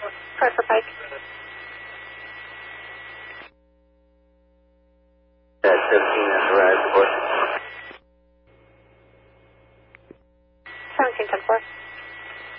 Sorry for Pike. At 15 on the rise, report. 1710-4.